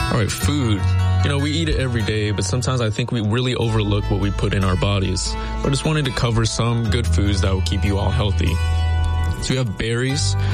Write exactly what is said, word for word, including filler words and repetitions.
All right, food. You know, we eat it every day, but sometimes I think we really overlook what we put in our bodies. I just wanted to cover some good foods that will keep you all healthy. So we have berries.